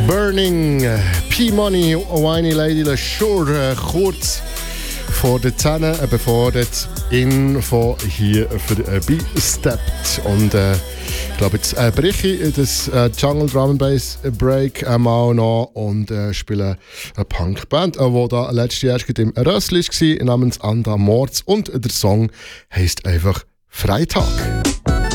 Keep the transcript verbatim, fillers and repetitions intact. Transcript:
Burning, P-Money, Whiny Lady LaSure, kurz vor der zehn, bevor das Info hier für äh, B-Stepped. Und äh, ich glaube, jetzt äh, breche ich das äh, Jungle Drum and Bass Break einmal noch und äh, spiele eine Punkband, äh, die da letztes Jahr im Rössli war, namens Anda Mords. Und der Song heisst einfach Freitag.